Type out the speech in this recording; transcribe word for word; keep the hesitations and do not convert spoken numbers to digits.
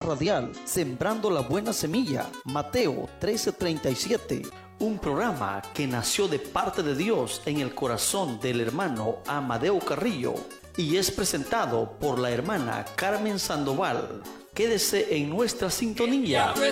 radial Sembrando la Buena Semilla, Mateo trece treinta y siete. Un programa que nació de parte de Dios en el corazón del hermano Amadeo Carrillo y es presentado por la hermana Carmen Sandoval. Quédese en nuestra sintonía.